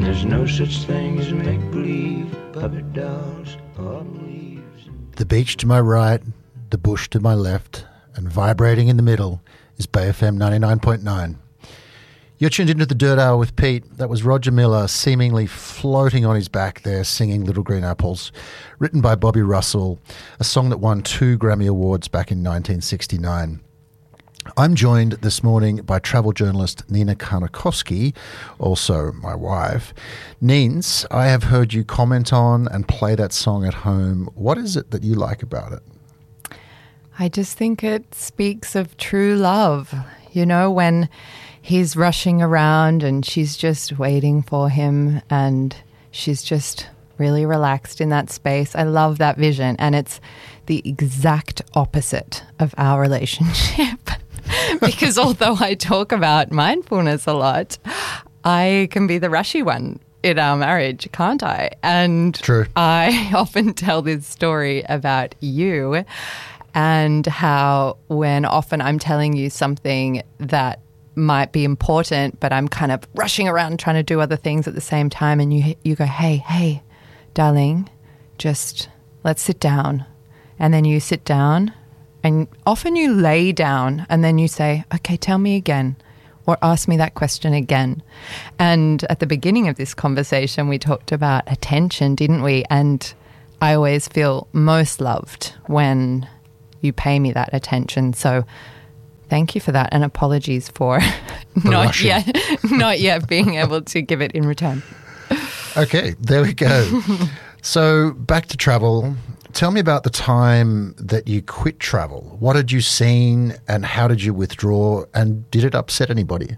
And there's no such thing as make-believe, puppet dolls, autumn leaves. The beach to my right, the bush to my left, and vibrating in the middle is Bay FM 99.9. You're tuned into the Dirt Hour with Pete. That was Roger Miller seemingly floating on his back there singing Little Green Apples, written by Bobby Russell, a song that won 2 Grammy Awards back in 1969. I'm joined this morning by travel journalist Nina Karnakovsky, also my wife. Nins, I have heard you comment on and play that song at home. What is it that you like about it? I just think it speaks of true love. You know, when he's rushing around and she's just waiting for him and she's just really relaxed in that space. I love that vision, and it's the exact opposite of our relationship. Because although I talk about mindfulness a lot, I can be the rushy one in our marriage, can't I? And True. I often tell this story about you and how when often I'm telling you something that might be important, but I'm kind of rushing around trying to do other things at the same time, and you go, hey, darling, just let's sit down. And then you sit down, and often you lay down, and then you say, okay, tell me again, or ask me that question again. And at the beginning of this conversation, we talked about attention, didn't we? And I always feel most loved when you pay me that attention. So thank you for that, and apologies for not yet being able to give it in return. Okay, there we go. So back to travel. Tell me about the time that you quit travel. What had you seen and how did you withdraw, and did it upset anybody?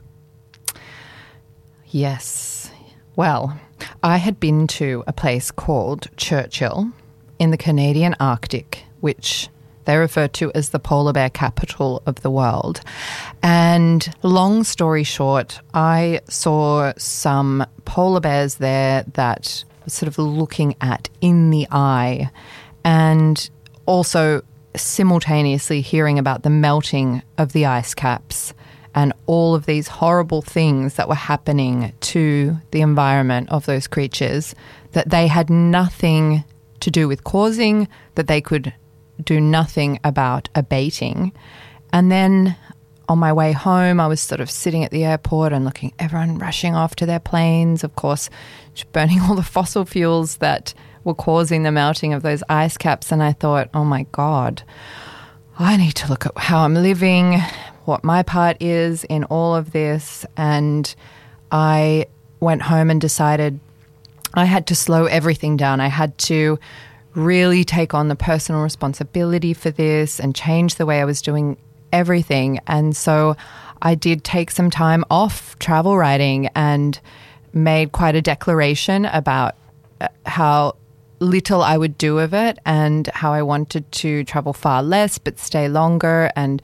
Yes. Well, I had been to a place called Churchill in the Canadian Arctic, which they refer to as the polar bear capital of the world. And long story short, I saw some polar bears there that were sort of looking at in the eye, and also simultaneously hearing about the melting of the ice caps and all of these horrible things that were happening to the environment of those creatures that they had nothing to do with causing, that they could do nothing about abating. And then on my way home, I was sort of sitting at the airport and looking, everyone rushing off to their planes, of course, just burning all the fossil fuels that were causing the melting of those ice caps. And I thought, oh my God, I need to look at how I'm living, what my part is in all of this. And I went home and decided I had to slow everything down. I had to really take on the personal responsibility for this and change the way I was doing everything. And so I did take some time off travel writing and made quite a declaration about how little I would do of it and how I wanted to travel far less but stay longer and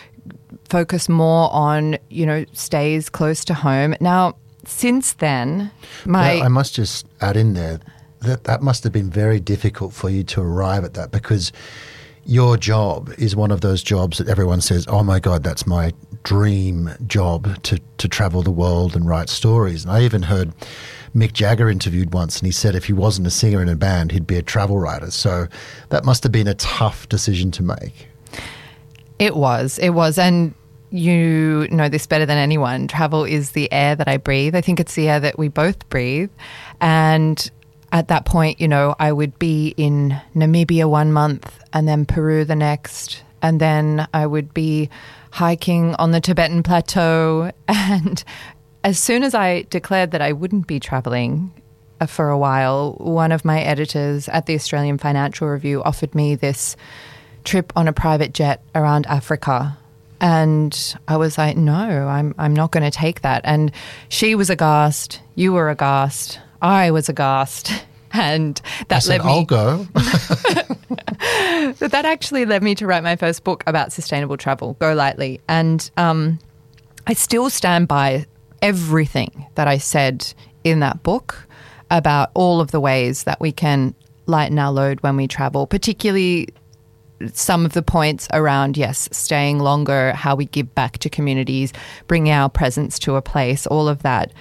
focus more on, stays close to home. Now, since then, I must just add in there that must have been very difficult for you to arrive at that, because your job is one of those jobs that everyone says, oh my God, that's my dream job, to travel the world and write stories. And I even heard Mick Jagger interviewed once, and he said if he wasn't a singer in a band, he'd be a travel writer. So that must have been a tough decision to make. It was. And you know this better than anyone. Travel is the air that I breathe. I think it's the air that we both breathe. And at that point, I would be in Namibia 1 month and then Peru the next. And then I would be hiking on the Tibetan plateau. And as soon as I declared that I wouldn't be traveling for a while, one of my editors at the Australian Financial Review offered me this trip on a private jet around Africa. And I was like, no, I'm not going to take that. And she was aghast. You were aghast. I was aghast. And that I'll go. But that actually led me to write my first book about sustainable travel, Go Lightly. And I still stand by everything that I said in that book about all of the ways that we can lighten our load when we travel, particularly some of the points around, yes, staying longer, how we give back to communities, bringing our presence to a place, all of that.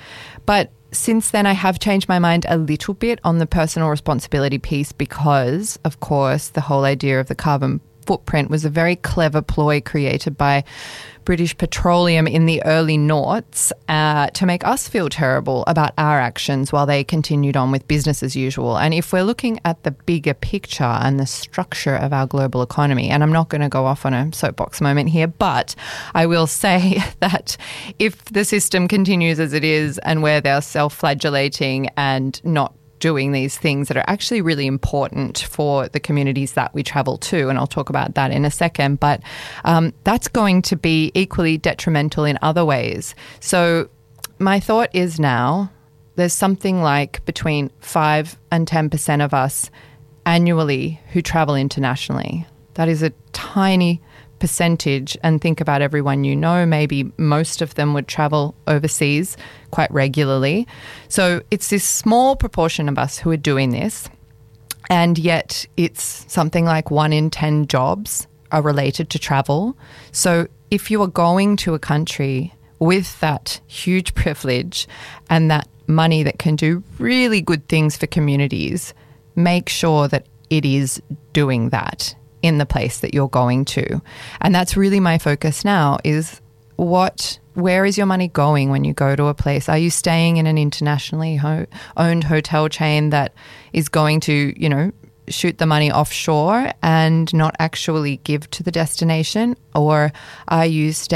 But since then, I have changed my mind a little bit on the personal responsibility piece because, of course, the whole idea of the carbon footprint was a very clever ploy created by British Petroleum in the early noughts to make us feel terrible about our actions while they continued on with business as usual. And if we're looking at the bigger picture and the structure of our global economy, and I'm not going to go off on a soapbox moment here, but I will say that if the system continues as it is and where they're self-flagellating and not doing these things that are actually really important for the communities that we travel to, and I'll talk about that in a second, but that's going to be equally detrimental in other ways. So my thought is now there's something like between 5 and 10% of us annually who travel internationally. That is a tiny percentage, and think about everyone you know, maybe most of them would travel overseas quite regularly. So it's this small proportion of us who are doing this, and yet it's something like 1 in 10 jobs are related to travel. So if you are going to a country with that huge privilege and that money that can do really good things for communities, make sure that it is doing that in the place that you're going to. And that's really my focus now is where is your money going when you go to a place? Are you staying in an internationally owned hotel chain that is going to, shoot the money offshore and not actually give to the destination? Or are you staying